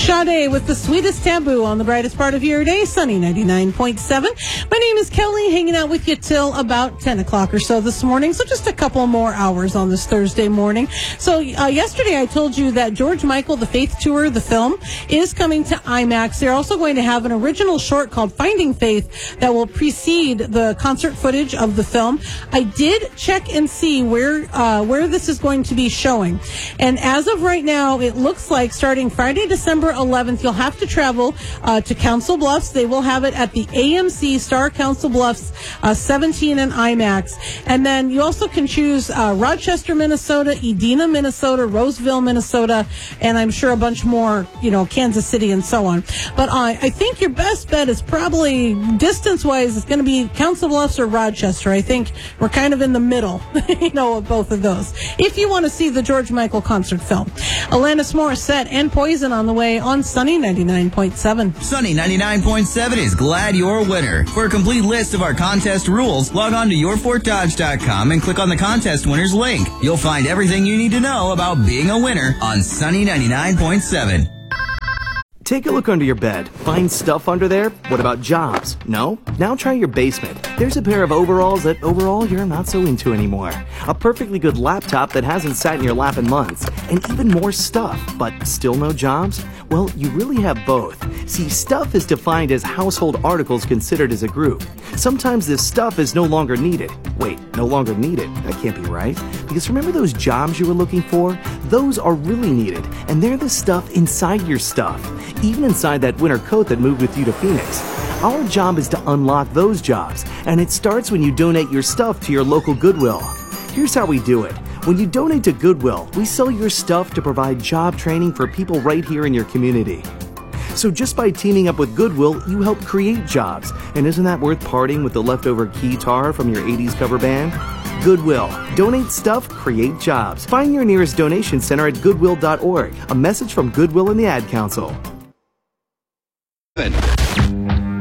Sade with the sweetest taboo on the brightest part of your day, sunny 99.7. My name is Kelly, hanging out with you till about 10 o'clock or so this morning. So just a couple more hours on this Thursday morning. So yesterday I told you that George Michael, The Faith Tour, the film, is coming to IMAX. They're also going to have an original short called Finding Faith that will precede the concert footage of the film. I did check and see where this is going to be showing. And as of right now, it looks like starting Friday, December 11th, you'll have to travel to Council Bluffs. They will have it at the AMC Star Council Bluffs 17 and IMAX. And then you also can choose Rochester, Minnesota, Edina, Minnesota, Roseville, Minnesota, and I'm sure a bunch more, Kansas City and so on. But I think your best bet is probably distance-wise, it's going to be Council Bluffs or Rochester. I think we're kind of in the middle, of both of those. If you want to see the George Michael concert film. Alanis Morissette and Poison on the way on Sunny 99.7. Sunny 99.7 is glad you're a winner. For a complete list of our contest rules, log on to yourfortdodge.com and click on the contest winners link. You'll find everything you need to know about being a winner on Sunny 99.7. Take a look under your bed. Find stuff under there? What about jobs? No? Now try your basement. There's a pair of overalls that overall you're not so into anymore. A perfectly good laptop that hasn't sat in your lap in months. And even more stuff, but still no jobs? Well, you really have both. See, stuff is defined as household articles considered as a group. Sometimes this stuff is no longer needed. Wait, no longer needed? That can't be right. Because remember those jobs you were looking for? Those are really needed, and they're the stuff inside your stuff. Even inside that winter coat that moved with you to Phoenix. Our job is to unlock those jobs, and it starts when you donate your stuff to your local Goodwill. Here's how we do it. When you donate to Goodwill, we sell your stuff to provide job training for people right here in your community. So just by teaming up with Goodwill, you help create jobs. And isn't that worth parting with the leftover keytar from your 80s cover band? Goodwill. Donate stuff, create jobs. Find your nearest donation center at goodwill.org. A message from Goodwill and the Ad Council.